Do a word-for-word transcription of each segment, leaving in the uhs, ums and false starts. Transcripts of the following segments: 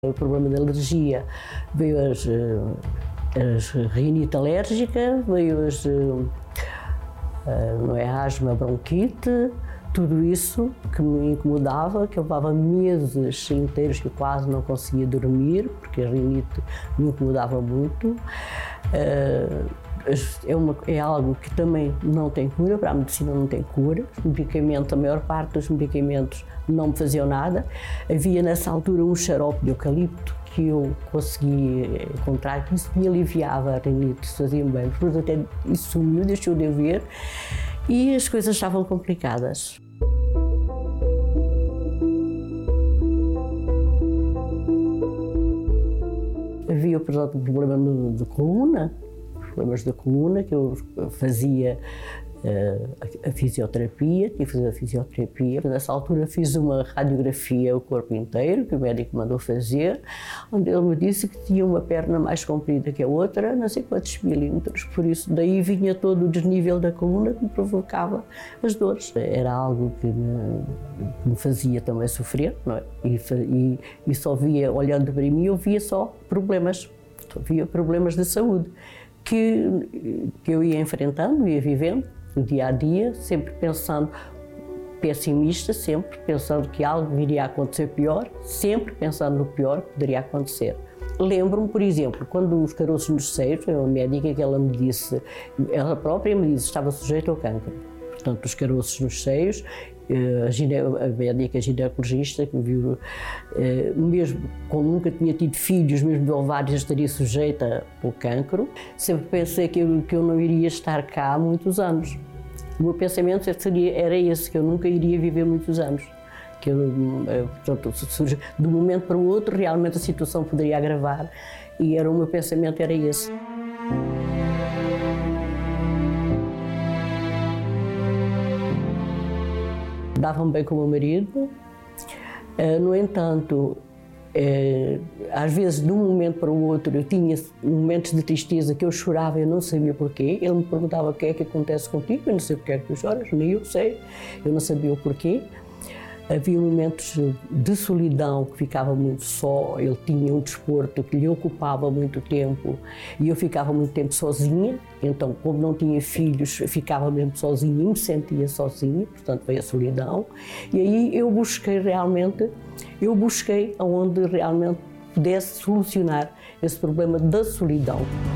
O problema da alergia veio as, as rinite alérgica, veio as, não é, asma, bronquite, tudo isso que me incomodava, que eu levava meses inteiros que eu quase não conseguia dormir, porque a rinite me incomodava muito. É, uma, é algo que também não tem cura, para a medicina não tem cura. Os medicamentos, a maior parte dos medicamentos não me faziam nada. Havia nessa altura um xarope de eucalipto que eu consegui encontrar, que isso me aliviava a rinite, fazia-me bem. Depois até isso sumiu, deixou de haver e as coisas estavam complicadas. Havia o problema de coluna, problemas da coluna, que eu fazia uh, a fisioterapia, tive que fazer a fisioterapia. Nessa altura fiz uma radiografia ao corpo inteiro, que o médico mandou fazer, onde ele me disse que tinha uma perna mais comprida que a outra, não sei quantos milímetros, por isso daí vinha todo o desnível da coluna que me provocava as dores. Era algo que me, que me fazia também sofrer, não é? E, e, e só via, olhando para mim, eu via só problemas, só via problemas de saúde. Que, que eu ia enfrentando, ia vivendo, no dia a dia, sempre pensando, pessimista, sempre pensando que algo iria acontecer pior, sempre pensando no pior que poderia acontecer. Lembro-me, por exemplo, quando os caroços nos seios, a médica que ela me disse, ela própria me disse que estava sujeita ao cancro. Portanto, os caroços nos seios, a, gine, a médica ginecologista que me viu, mesmo como nunca tinha tido filhos, mesmo de ovários, estaria sujeita ao cancro, sempre pensei que eu, que eu não iria estar cá há muitos anos. O meu pensamento seria, era esse, que eu nunca iria viver muitos anos. Que eu, portanto, de um momento para o outro, realmente a situação poderia agravar e era, o meu pensamento era esse. Dava-me bem com o meu marido, no entanto, às vezes de um momento para o outro eu tinha momentos de tristeza que eu chorava e eu não sabia porquê. Ele me perguntava o que é que acontece contigo, eu não sei porque é que tu choras, nem eu sei, eu não sabia o porquê. Havia momentos de solidão, que ficava muito só, ele tinha um desporto que lhe ocupava muito tempo e eu ficava muito tempo sozinha, então como não tinha filhos, ficava mesmo sozinha e me sentia sozinha, portanto veio a solidão. E aí eu busquei realmente, eu busquei onde realmente pudesse solucionar esse problema da solidão.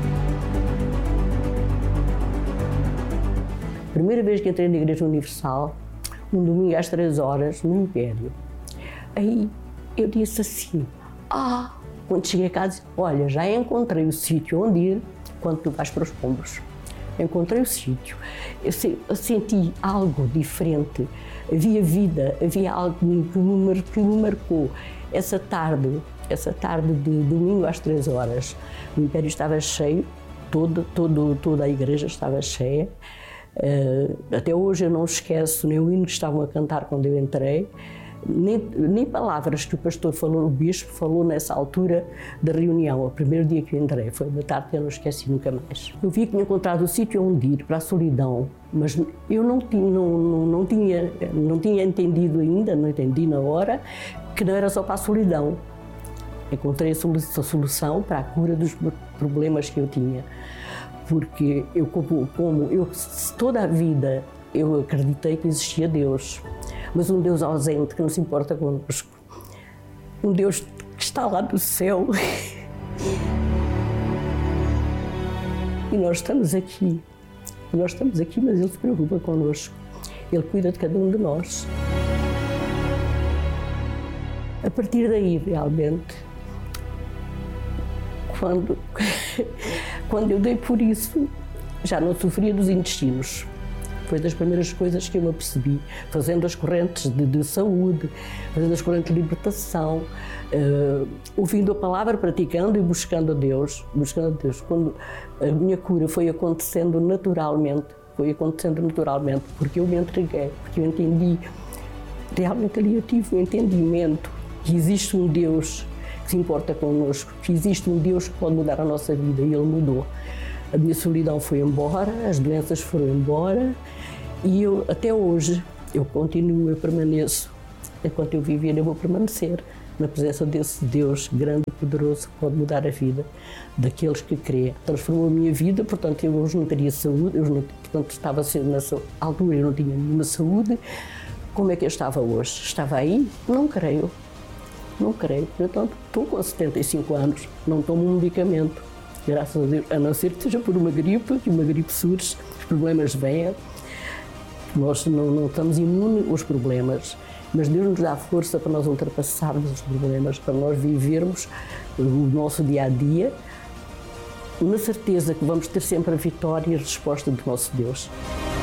A primeira vez que entrei na Igreja Universal, um domingo às três horas, no Império. Aí eu disse assim, ah, quando cheguei a casa, olha, já encontrei o sítio onde ir quando tu vais para os pombos. Encontrei o sítio. Eu, eu senti algo diferente, havia vida, havia algo que me, que me marcou. Essa tarde, essa tarde de domingo às três horas, o Império estava cheio, todo, todo, toda a igreja estava cheia. Uh, até hoje eu não esqueço nem o hino que estavam a cantar quando eu entrei, nem, nem palavras que o pastor falou, o bispo falou nessa altura da reunião, o primeiro dia que eu entrei, foi uma tarde que eu não esqueci nunca mais. Eu vi que tinha encontrado o sítio onde ir, para a solidão, mas eu não tinha, não, não, não, tinha, não tinha entendido ainda, não entendi na hora, que não era só para a solidão. Encontrei a solução para a cura dos problemas que eu tinha. Porque eu, como, como eu, toda a vida eu acreditei que existia Deus, mas um Deus ausente que não se importa connosco, um Deus que está lá do céu. E nós estamos aqui, nós estamos aqui, mas Ele se preocupa connosco, Ele cuida de cada um de nós. A partir daí, realmente, quando, quando eu dei por isso, já não sofria dos intestinos. Foi das primeiras coisas que eu me apercebi, fazendo as correntes de, de saúde, fazendo as correntes de libertação, uh, ouvindo a palavra, praticando e buscando a Deus, buscando a Deus. Quando a minha cura foi acontecendo naturalmente, foi acontecendo naturalmente, porque eu me entreguei, porque eu entendi, realmente ali eu tive um entendimento que existe um Deus que se importa connosco, que existe um Deus que pode mudar a nossa vida, e Ele mudou. A minha solidão foi embora, as doenças foram embora, e eu, até hoje, eu continuo, eu permaneço. Enquanto eu viver, eu vou permanecer. na presença desse Deus grande e poderoso que pode mudar a vida daqueles que crê. Transformou a minha vida, portanto eu hoje não teria saúde, eu não, portanto estava sendo nessa altura, eu não tinha nenhuma saúde. Como é que eu estava hoje? Estava aí? Não creio, não creio. Portanto, estou com setenta e cinco anos, não tomo um medicamento, graças a Deus, a não ser que seja por uma gripe, que uma gripe surge, os problemas vêm, nós não, não estamos imunes aos problemas. Mas Deus nos dá força para nós ultrapassarmos os problemas, para nós vivermos o nosso dia-a-dia, na certeza que vamos ter sempre a vitória e a resposta do nosso Deus.